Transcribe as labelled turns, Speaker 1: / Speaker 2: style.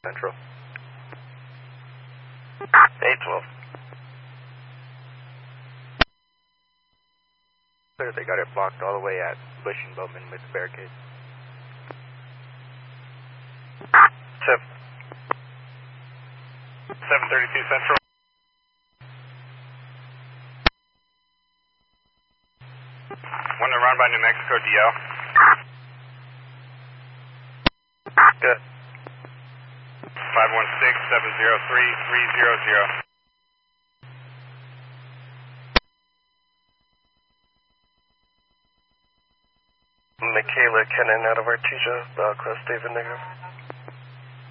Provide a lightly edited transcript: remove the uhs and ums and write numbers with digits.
Speaker 1: Central. 812. Clear, they got it blocked all the way at Bush and Bowman with the barricade. 732 Central. One to run by New Mexico DL. Good. 516-703-300. Michaela Kennan out of Artesia, Class David Negative.